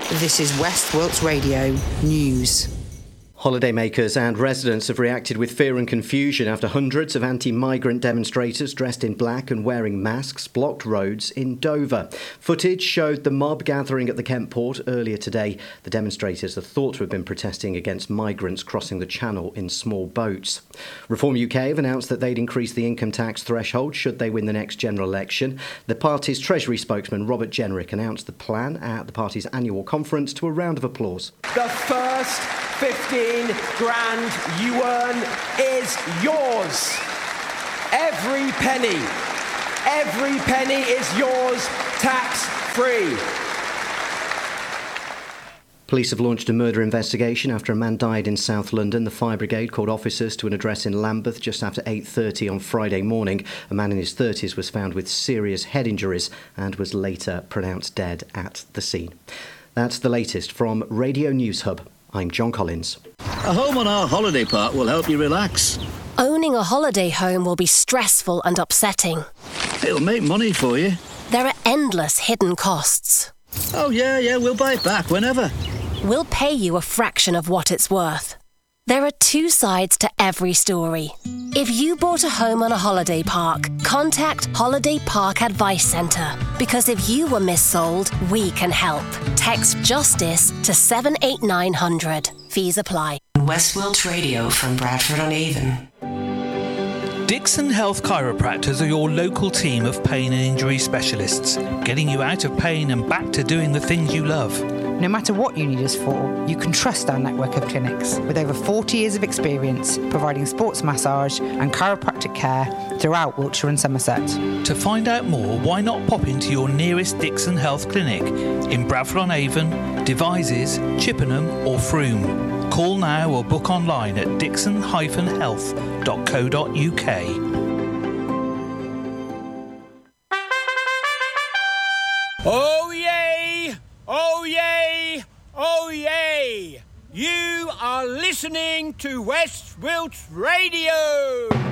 This is West Wilts Radio News. Holidaymakers and residents have reacted with fear and confusion after hundreds of anti-migrant demonstrators dressed in black and wearing masks blocked roads in Dover. Footage showed the mob gathering at the Kent port earlier today. The demonstrators are thought to have been protesting against migrants crossing the channel in small boats. Reform UK have announced that they'd increase the income tax threshold should they win the next general election. The party's Treasury spokesman Robert Jenrick announced the plan at the party's annual conference to a round of applause. The first 15 grand you earn is yours. Every penny is yours, tax-free. Police have launched a murder investigation after a man died in South London. The fire brigade called officers to an address in Lambeth just after 8:30 on Friday morning. A man in his 30s was found with serious head injuries and was later pronounced dead at the scene. That's the latest from Radio News Hub. I'm John Collins. A home on our holiday park will help you relax. Owning a holiday home will be stressful and upsetting. It'll make money for you. There are endless hidden costs. Oh, yeah, we'll buy it back whenever. We'll pay you a fraction of what it's worth. There are two sides to every story. If you bought a home on a holiday park, contact Holiday Park Advice Centre. Because if you were missold, we can help. Text JUSTICE to 78900. Fees apply. West Wilts Radio from Bradford-on-Avon. Dixon Health Chiropractors are your local team of pain and injury specialists, getting you out of pain and back to doing the things you love. No matter what you need us for, you can trust our network of clinics with over 40 years of experience providing sports massage and chiropractic care throughout Wiltshire and Somerset. To find out more, why not pop into your nearest Dixon Health clinic in Bradford-on-Avon, Devizes, Chippenham or Frome. Call now or book online at dixon-health.co.uk. Oh yay! Oh yay! Oh yay! You are listening to West Wilts Radio!